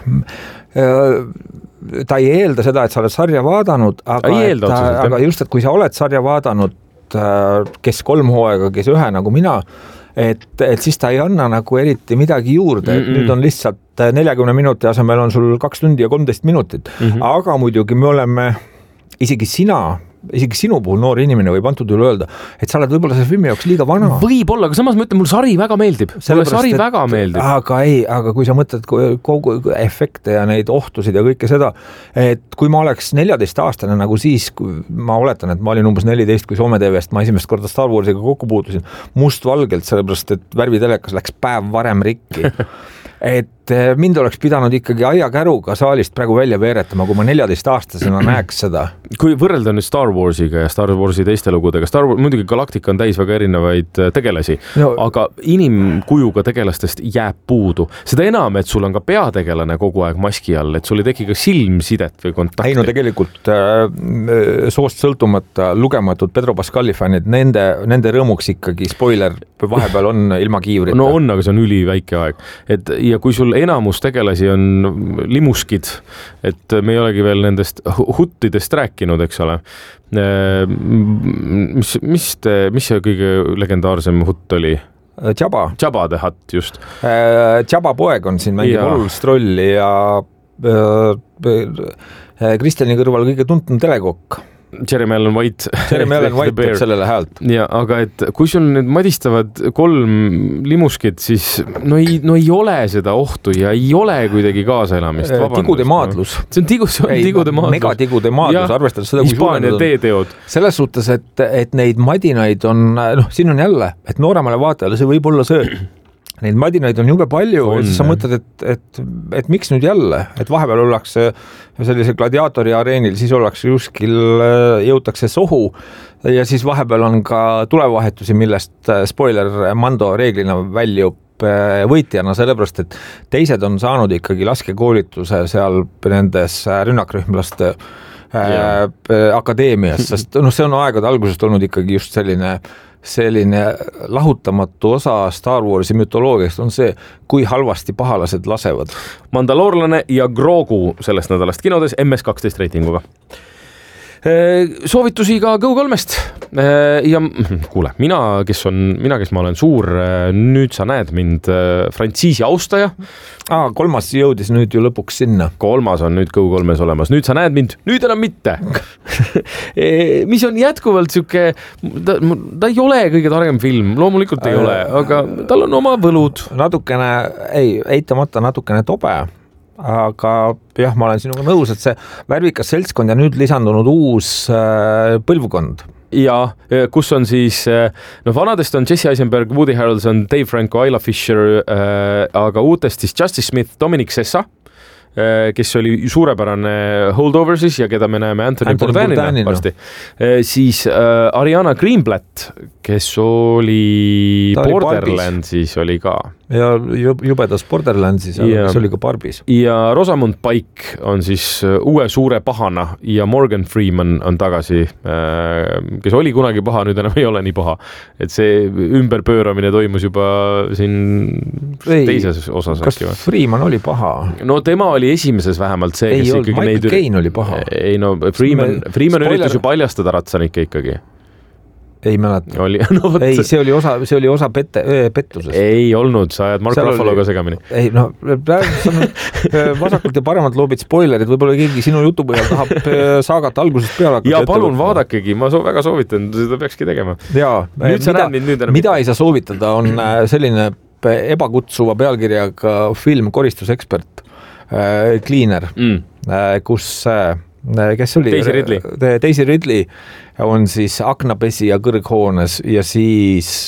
ta ei eelda seda, et sa oled sarja vaadanud, aga just, et kui sa oled sarja vaadanud, kes 3 hooaega, kes 1 nagu mina, et siis ta ei anna nagu eriti midagi juurde, et nüüd on lihtsalt 40 minuti asemel on sul 2 tundi ja 13 minutit, aga muidugi me oleme, isegi sinu puhul noor inimene võib antud üle öelda, et sa oled võib-olla selle filmi jaoks liiga vana. Võib-olla, aga samas ma ütlen, mul sari väga meeldib. Väga meeldib. Aga kui sa mõtled kogu efekte ja neid ohtusid ja kõike seda, et kui ma oleks 14-aastane nagu siis, kui ma oletan, et ma olin umbes 14, kui Soome TV-st ma esimest korda Star Warsiga kokku puutusin, mustvalgelt, sellepärast, et värvitelekas läks päev varem rikki. Et mind oleks pidanud ikkagi aiakäruga saalist praegu välja veeretama, kui ma 14-aastasena näeks seda. Kui võrrelda nüüd Star Warsiga ja Star Warsi teiste lugudega, muidugi Galactica on täis väga erinevaid tegelasi, aga inimkujuga tegelastest jääb puudu. Seda enam, et sul on ka peategelane kogu aeg maski all, et sul ei teki ka silmsidet või kontakti. Ei no tegelikult soost sõltumata lugematud Pedro Pascali fännid, nende rõõmuks ikkagi spoiler vahepeal on ilma kiivrita. No on, aga see on üliväike aeg. Ja kui sul enamus tegelasi on limuskid, et me ei olegi veel nendest huttidest rääkinud, eks ole. Mis see kõige legendaarsem hutt oli? Jabba the Hutt, just. Jabba poeg on siin mängib olulist rolli ja Kristjani kõrval kõige tuntum telekokk. Jeremy Allen White teeb sellele häält. Ja, aga et kui sul nüüd madistavad 3 limuskid, siis no ei ole seda ohtu ja ei ole kuidagi kaasaelamist. Tigude maadlus. See on tigude maadlus. Megatigude maadlus, arvestades seda, kui Hispaania teeteod. Selles suhtes, et neid madinaid on, siin on jälle, et nooremale vaatajale see võib olla see, neid madinaid on jube palju ja siis sa mõtled, et miks nüüd jälle, et vahepeal ollakse sellise gladiaatori areenil, siis ollakse jõutakse sohu ja siis vahepeal on ka tulevahetusi, millest spoiler Mando reeglina väljub võitjana, sellepärast, et teised on saanud ikkagi laskekoolituse seal nendes rünnakrühmlaste akadeemias, sest see on aegade algusest olnud ikkagi just selline lahutamatu osa Star Warsi mütoloogiast on see, kui halvasti pahalased lasevad. Mandaloorlane ja Grogu sellest nädalast kinodes MS12 reitinguga. Soovitusi ka Go3-st ja kuule, mina, kes ma olen suur, nüüd sa näed mind frantsiisi austaja. 3. jõudis nüüd ju lõpuks sinna. 3. on nüüd Go3-s olemas, nüüd sa näed mind, nüüd enam mitte. Mis on jätkuvalt siuke, ta ei ole kõige targem film, loomulikult ei ole, aga tal on oma võlud. Eitamata natukene tobe. Aga jah, ma olen sinuga nõus, et see värvikas seltskond ja nüüd lisandunud uus põlvkond. Ja kus on siis, vanadest on Jesse Eisenberg, Woody Harrelson, Dave Franco, Isla Fisher, aga uutest siis Justice Smith, Dominic Sessa, kes oli suurepärane Holdover siis ja keda me näeme Anthony Bourdainina varsti. Siis Ariana Greenblatt, kes oli Borderlandsis oli ka. Ja jubedas Borderlandsis, kes oli ka Barbis. Ja Rosamund Pike on siis uue suure pahana ja Morgan Freeman on tagasi, kes oli kunagi paha, nüüd enam ei ole nii paha. Et see ümberpööramine toimus juba siin teises osas. Kas Freeman oli paha? No tema oli esimeses vähemalt see, kes ikkagi Michael Caine oli paha. Ei no, Freeman üritas ju paljastada Ratsanikke ikkagi. Ei mäleta. No, ei, see oli osa pettusest. Ei olnud, sa ajad Mark Ruffaloga segamini. Ei, no, vasakult ja paremalt loobid spoilerid, võib-olla keegi sinu jutu põhjal tahab saagata algusest peale. Ja palun vaadakegi, ma väga soovitan, seda peakski tegema. Jaa, mida ei saa soovitada, on selline ebakutsuva pealkirjaga film Koristusekspert, Cleaner, kus kes oli? Daisy Ridley on siis aknapesi ja kõrghoones ja siis